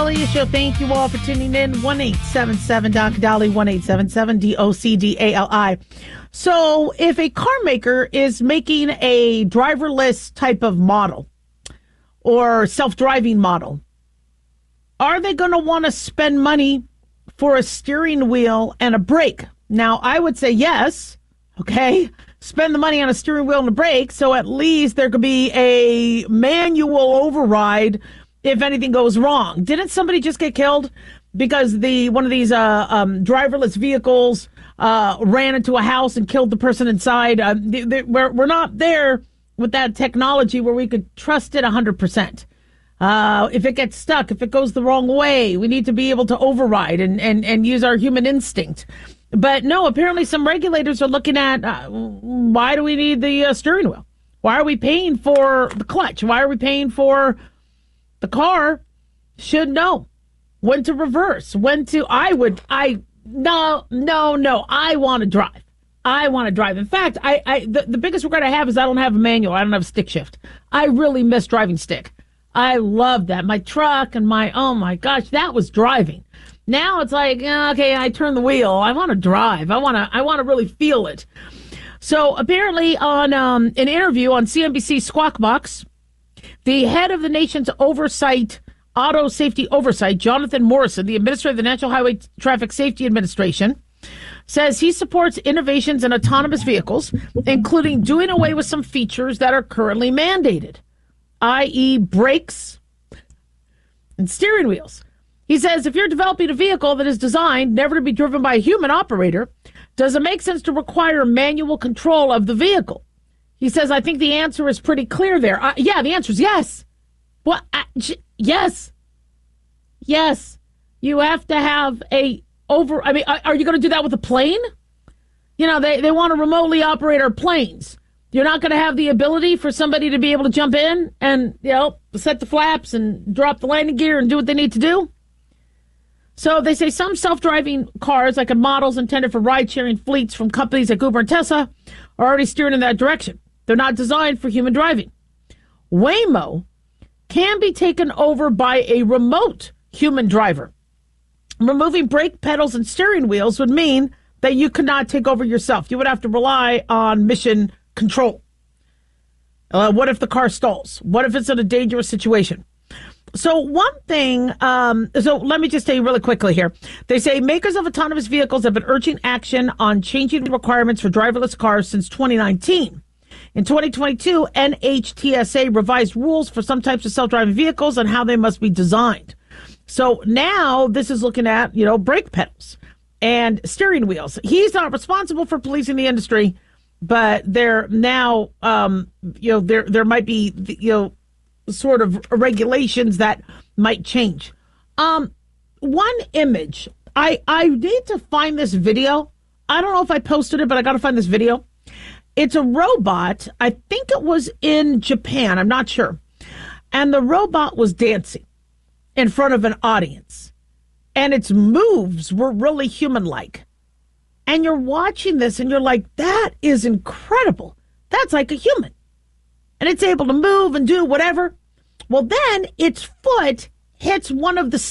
Dahlia Show. Thank you all for tuning in. 1-877 Doc Dali, 1-877 DOCDALI. So if a car maker is making a driverless type of model or self-driving model, are they going to want to spend money for a steering wheel and a brake? Now, I would say yes. Okay. Spend the money on a steering wheel and a brake, so at least there could be a manual override if anything goes wrong. Didn't somebody just get killed because one of these driverless vehicles ran into a house and killed the person inside? We're not there with that technology where we could trust it 100%. If it gets stuck, if it goes the wrong way, we need to be able to override and use our human instinct. But no, apparently some regulators are looking at why do we need the steering wheel? Why are we paying for the clutch? Why are we paying for the car? Should know when to reverse, when to. No. I want to drive. I want to drive. In fact, the biggest regret I have is I don't have a manual. I don't have a stick shift. I really miss driving stick. I love that. My truck and oh my gosh, that was driving. Now it's like, okay, I turn the wheel. I want to drive. I want to really feel it. So apparently on an interview on CNBC Squawk Box, the head of the nation's auto safety oversight, Jonathan Morrison, the administrator of the National Highway Traffic Safety Administration, says he supports innovations in autonomous vehicles, including doing away with some features that are currently mandated, i.e. brakes and steering wheels. He says if you're developing a vehicle that is designed never to be driven by a human operator, does it make sense to require manual control of the vehicle? He says, I think the answer is pretty clear there. The answer is yes. What? Yes. Yes. You have to have are you going to do that with a plane? You know, they want to remotely operate our planes. You're not going to have the ability for somebody to be able to jump in and, set the flaps and drop the landing gear and do what they need to do. So they say some self-driving cars, like models intended for ride-sharing fleets from companies like Uber and Tesla, are already steering in that direction. They're not designed for human driving. Waymo can be taken over by a remote human driver. Removing brake pedals and steering wheels would mean that you could not take over yourself. You would have to rely on mission control. What if the car stalls? What if it's in a dangerous situation? So one thing, so let me just tell you really quickly here. They say makers of autonomous vehicles have been urging action on changing requirements for driverless cars since 2019. In 2022, NHTSA revised rules for some types of self-driving vehicles and how they must be designed. So now this is looking at, brake pedals and steering wheels. He's not responsible for policing the industry, but there now, there might be, sort of regulations that might change. One image, I need to find this video. I don't know if I posted it, but I got to find this video. It's a robot. I think it was in Japan. I'm not sure. And the robot was dancing in front of an audience. And its moves were really human-like. And you're watching this and you're like, that is incredible. That's like a human. And it's able to move and do whatever. Well, then its foot hits one of the